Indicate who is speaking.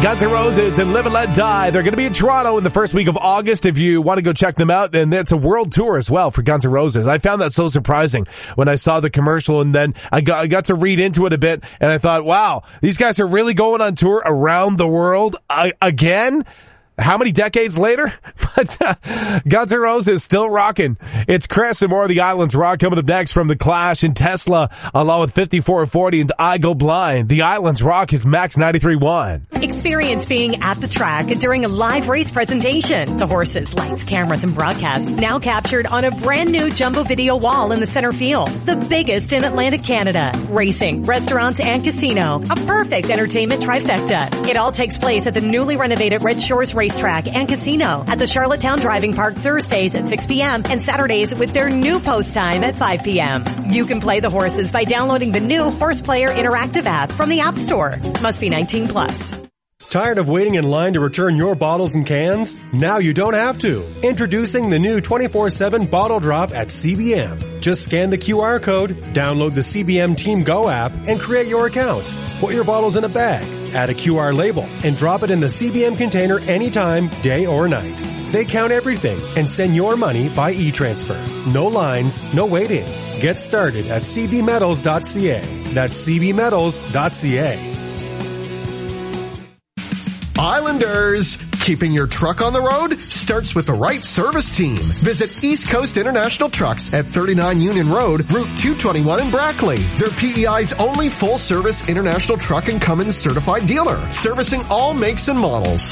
Speaker 1: Guns N' Roses and Live and Let Die. They're going to be in Toronto in the first week of August. If you want to go check them out, and it's a world tour as well for Guns N' Roses. I found that so surprising when I saw the commercial, and then I got to read into it a bit, and I thought, wow, these guys are really going on tour around the world again? How many decades later? But Guns N' Roses still rocking. It's Chris and more of the Islands Rock coming up next from The Clash and Tesla, along with 5440 and I Go Blind. The Islands Rock is Max 93.1.
Speaker 2: Experience being at the track during a live race presentation. The horses, lights, cameras, and broadcast now captured on a brand new jumbo video wall in the center field. The biggest in Atlantic Canada. Racing, restaurants, and casino. A perfect entertainment trifecta. It all takes place at the newly renovated Red Shores Racetrack and Casino at the Charlottetown Driving Park Thursdays at 6 p.m. and Saturdays with their new post time at 5 p.m. You can play the horses by downloading the new Horse Player Interactive app from the App Store. Must be 18 plus.
Speaker 3: Tired of waiting in line to return your bottles and cans? Now you don't have to. Introducing the new 24/7 Bottle Drop at CBM. Just scan the QR code, download the CBM Team Go app, and create your account. Put your bottles in a bag, add a QR label, and drop it in the CBM container anytime, day or night. They count everything and send your money by e-transfer. No lines, no waiting. Get started at cbmetals.ca. That's cbmetals.ca.
Speaker 4: Islanders, keeping your truck on the road starts with the right service team. Visit East Coast International Trucks at 39 Union Road, Route 221 in Brackley. They're PEI's only full-service international truck and Cummins certified dealer, servicing all makes and models.